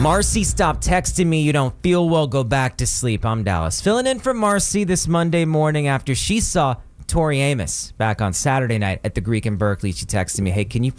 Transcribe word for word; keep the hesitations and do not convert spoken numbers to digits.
Marcy, stop texting me. You don't feel well. Go back to sleep. I'm Dallas. Filling in for Marcy this Monday morning after she saw Tori Amos back on Saturday night at the Greek in Berkeley. She texted me, hey, can you